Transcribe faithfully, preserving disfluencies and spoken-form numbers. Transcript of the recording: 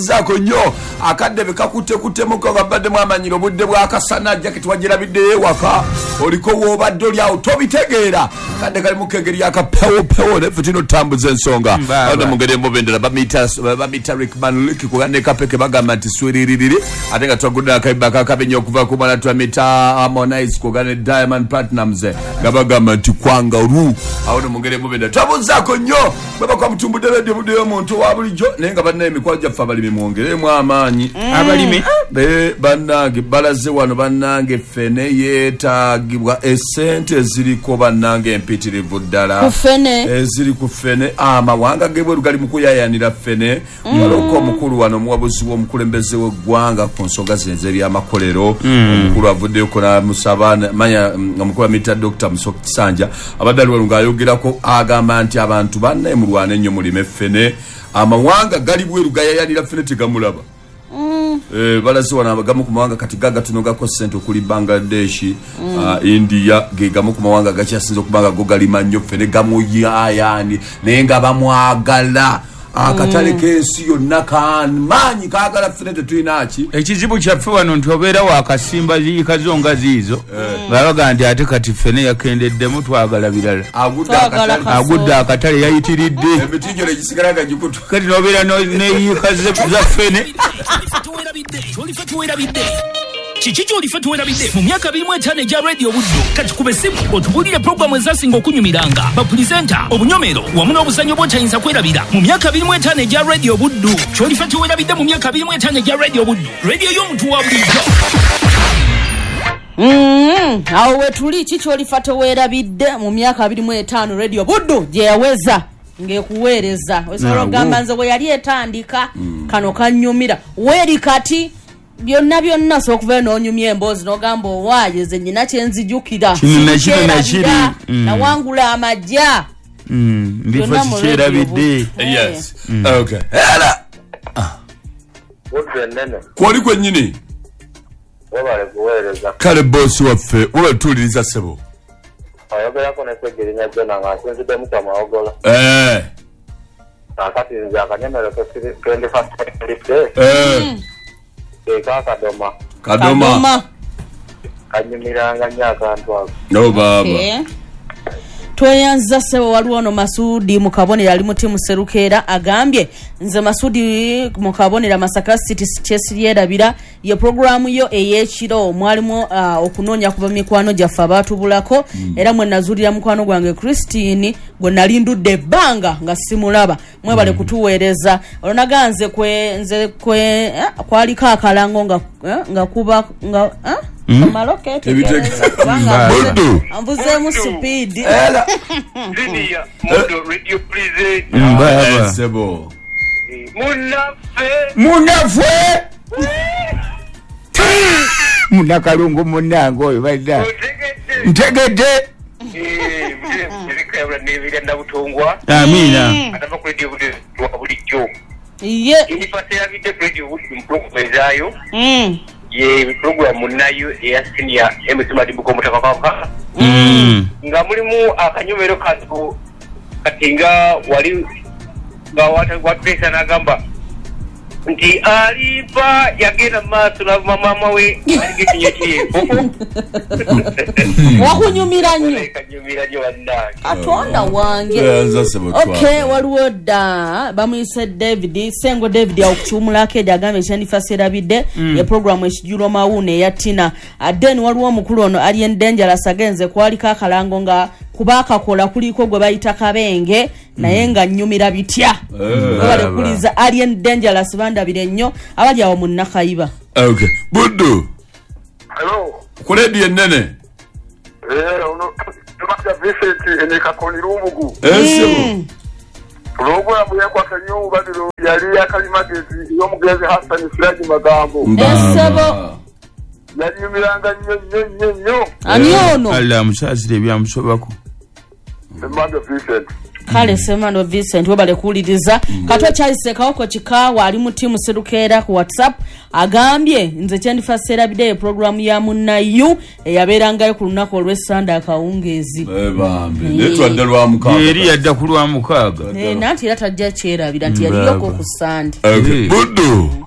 twabuzaako nnyo akadde bekakutte kuttemuko nga badde mwamanyira obudde bwakasana jaketi wagirabiddeyo ewaka oliko woobadde oli awo tobitegeera kadde kali mu kegeri akapewopewo neffe tino tambuza ensonga ate mu ngeri embobendera bamita Rickman Liki kugande kapeke bagamba nti swiririri ate nga twagudde akayiba kakabenya okuva ku mwana twamita Harmonize kugande Diamond Platnumz nga bagamba nti kwanga ru awo mu ngeri embobendera twabuzaako nnyo baba kwa mutumbudde radio budde omuntu wa bulijjo naye nga bannaye emikwago gyaffe abalimi mwongeremu amaanyi abalimi be bannange balaze wano bannange ffene yeetaagibwa essente eziriko bannange empitirivu ddala eziri ku ffene amawanga gebweru gali mu kuyayanira ffene mwaloko omukulu wano omuwabuzi w'omukulembeze w'eggwanga ku nsonga zino ez'ebyamakolero omukulu avuddeko namusaba manya omukulu wa mita Dr Musoke Kisanja abadde ali ng'ayogerako agamba nti abantu bannaye mulwane nnyo mulime ffene amawanga gali bweru gayayanira ffene tegamulaba eh balazi wana gamu ku mawanga kati gaga tunogako sente okuli Bangladesh uh, India ge gamu ku mawanga gakyasinze okubanga go gali mannyo ffene gamu yayani naye nga bamwagala akatale kensi yonna kamanyi kaagala ffene tetulinaaki ekizibu kyaffe wano nti obeera wakasimba ziyikazonga ziizo ng'abaga nti ate kati ffene yakendeddemu twagala birala agudde akatale yayitiridde emitijo egisigala nga gikutu kati n'obeera n'eyika za ffene Kiki kyolifa tuwerabidde mu myaka abiri mu etaano egya radio buddo kati ku besimu otubulire programu ezasinga okunyumiranga bapulizenta obunyomero wamu n'obuzannyo bw'otayinza kwerabira mu myaka abiri mu etaano egya radio buddo kyolifa tuwerabidde mu myaka abiri mu etaano egya radio buddo radio y'omuntu wa bulijjo. Mm, awo wetuli kikyolifa towerabidde mu myaka abiri mu etaano radio buddo gye yaweza ngekuweereza osobola okugamba nze bwe yali etandika kano kanyumira weeri kati byonna byonna sokuva n'onyumya emboozi n'ogamba owaaye ze nnyina kyenzijukira nawangula amajja mbifo kikyerabidde. Yes. Okay. Era kwoli kwennyini kale boosi waffe waba tuwuliriza ssebo ayogerako nekwegerinya jona nga nsinzidde mutama ogola eh akati nze akanyomero twenty-first eh eka kadoma kadoma kanyumiranga nnyo akantu ako no baba tweyanza sebo waliwo ono Masudi mukabonera ali mu timu Serukera agambye nze Masudi mukabonera Masaka City Chelsea yerabira ye programu yo eyekiro mwalimu uh, okunoonya kuba mikwano gyaffe abatubulako mm. era mwe nazulira mukwano gwange Christine gwe nalindudde ebbanga nga simulaba mwebale mm. kutuweereza olonaganze kwe nze kwe eh, kwaliko akalango nga eh, nga kuba nga eh? Mm. Malokete Buddu amvuzemu speed ela linia modo radio please mbaba sebo munafe munafe munakalungu munango oyo badda ntegedde eh mukayabula nebira ndabutongwa amina atava ku radio bulijjo ye inifate ya video radio mprokumezayo mm ye programu nayo ya senior M C Madibuko mutakakaka mm nga mulimu akanyomero kato katinga wali nga wata kwatesa nagamba nti alipa yagenda maso na mama we aligitinye kipo wakunyumira nnyo kanyumira nnyo wandani atonda wange okay waliwo dda bamuyise David Sengo David akuchumulako edi agambe ekyandifaserabidde ya programu ekijulwa mawune ya Tina aden waliwo omukulu ono Alien Dangerous agenze kwaliko akalango nga kubaka kola kuliko gwe bayita kabenge naye nga nnyumira bitya wale kuliza Alien Dangerous bandabire nnyo abali awo munnakayiba. Okay Buddu hello kuledi ennene eh ono tubaka Vincent eneka konirumugu esebo logo ya buya kwa kanyo badiro yali akalimagezi yo mugezi Hassan Siraji magambo esebo yanyumiranga nnyo nnyo nnyo nnyo anyono Allah musazire byamusobako Semando Vincent kale Semando Vincent wabale kuuliriza mm. katwa kyalisekawo ko kikawa ali mu timu Serukera ku WhatsApp agambye nze kyandifasera bide programu ya munayu eyaberangayo ku lunaku olw'Essande akawungezi eh bambe netwa ddalwa mukaga eri yadda ku lwa mukaga eh nanti era tajja kyerabira nti yaliyoko ku Sande okay Buddu